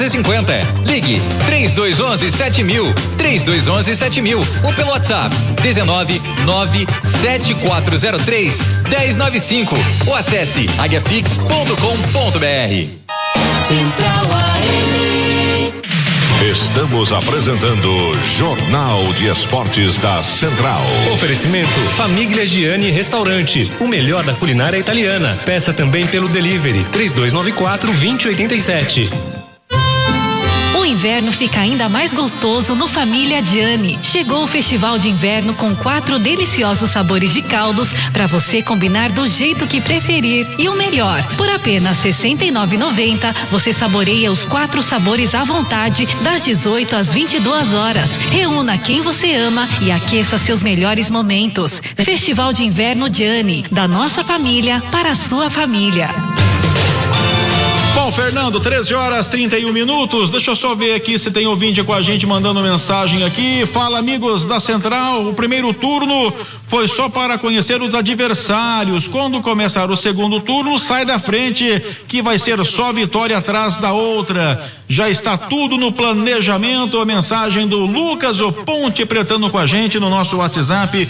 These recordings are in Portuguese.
50. Ligue 3211-7000, 3211-7000 ou pelo WhatsApp 1997403-1095 ou acesse aguiafix.com.br. Central AM. Estamos apresentando Jornal de Esportes da Central. Oferecimento Família Gianni Restaurante, o melhor da culinária italiana. Peça também pelo delivery 3294-2087. O inverno fica ainda mais gostoso no Família Gianni. Chegou o Festival de Inverno com 4 deliciosos sabores de caldos para você combinar do jeito que preferir. E o melhor, por apenas R$ 69,90 você saboreia os 4 sabores à vontade das 18 às 22 horas. Reúna quem você ama e aqueça seus melhores momentos. Festival de Inverno Gianni, da nossa família para a sua família. Bom, Fernando, 13h31. Deixa eu só ver aqui se tem ouvinte com a gente mandando mensagem aqui. Fala, amigos da Central. O primeiro turno foi só para conhecer os adversários. Quando começar o segundo turno, sai da frente, que vai ser só vitória atrás da outra. Já está tudo no planejamento. A mensagem do Lucas, o Ponte Pretano, com a gente no nosso WhatsApp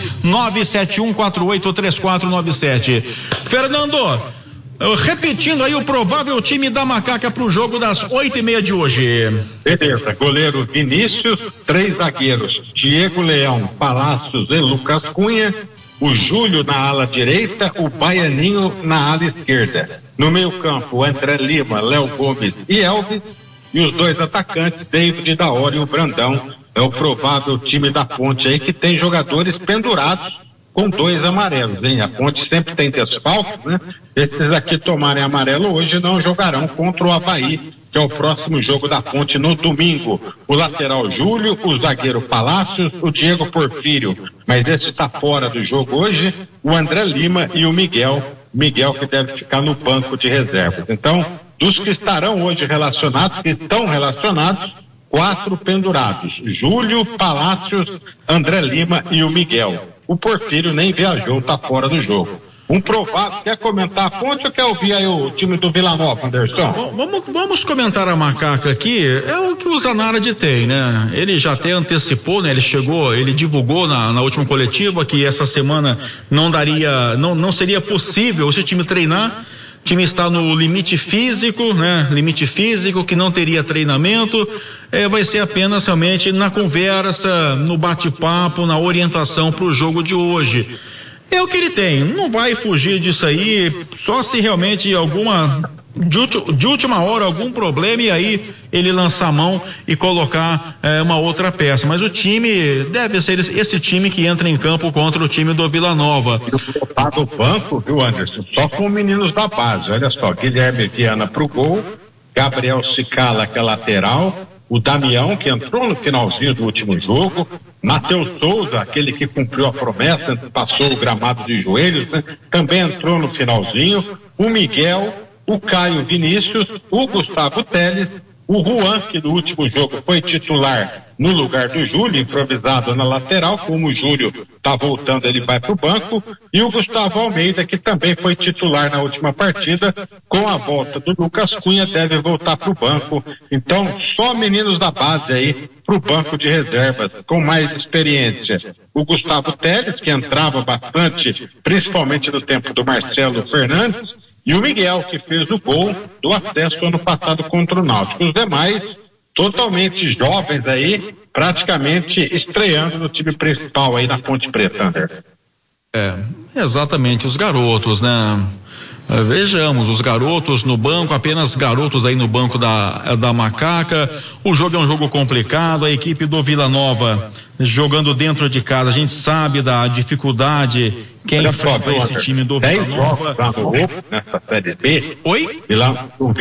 971483497. Fernando, repetindo aí o provável time da Macaca para o jogo das 8h30 de hoje. Beleza, goleiro Vinícius, 3 zagueiros, Diego Leão, Palácios e Lucas Cunha, o Júlio na ala direita, o Baianinho na ala esquerda. No meio campo, André Lima, Léo Gomes e Elvis, e os 2 atacantes, David da Hora e o Brandão. É o provável time da Ponte aí, que tem jogadores pendurados com 2 amarelos, hein? A Ponte sempre tem desfalques, né? Esses aqui tomarem amarelo hoje não jogarão contra o Avaí, que é o próximo jogo da Ponte no domingo. O lateral Júlio, o zagueiro Palácios, o Diego Porfírio, mas esse está fora do jogo hoje, o André Lima e o Miguel que deve ficar no banco de reservas. Então, dos que estarão hoje relacionados, que estão relacionados, 4 pendurados, Júlio, Palácios, André Lima e o Miguel. O Porfírio nem viajou, está fora do jogo. Um provável, quer comentar a Ponte ou quer ouvir aí o time do Vila Nova, Anderson? Vamos comentar a Macaca aqui. É o que o Zanardi tem, né? Ele já até antecipou, né? Ele divulgou na última coletiva que essa semana não seria possível esse time treinar. O time está no limite físico, né? Limite físico, que não teria treinamento. Vai ser apenas realmente na conversa, no bate-papo, na orientação para o jogo de hoje. É o que ele tem, não vai fugir disso aí, só se realmente de última hora algum problema, e aí ele lançar a mão e colocar uma outra peça. Mas o time deve ser esse time que entra em campo contra o time do Vila Nova. Tá no banco, viu, Anderson? Só com meninos da base, olha só, Guilherme Viana pro gol, Gabriel Cicala, que é lateral, o Damião, que entrou no finalzinho do último jogo, Matheus Souza, aquele que cumpriu a promessa, passou o gramado de joelhos, né? Também entrou no finalzinho, o Miguel, o Caio Vinícius, o Gustavo Teles, o Juan, que no último jogo foi titular no lugar do Júlio, improvisado na lateral, como o Júlio está voltando, ele vai para o banco, e o Gustavo Almeida, que também foi titular na última partida, com a volta do Lucas Cunha, deve voltar para o banco. Então, só meninos da base aí para o banco de reservas, com mais experiência. O Gustavo Teles, que entrava bastante, principalmente no tempo do Marcelo Fernandes, e o Miguel, que fez o gol do acesso ano passado contra o Náutico. Os demais, totalmente jovens aí, praticamente estreando no time principal aí na Ponte Preta, André. Exatamente, os garotos, né? Vejamos, os garotos no banco, apenas garotos aí no banco da Macaca. O jogo é um jogo complicado, a equipe do Vila Nova jogando dentro de casa, a gente sabe da dificuldade que enfrenta esse time do Vila Nova. Nessa Série B. Oi?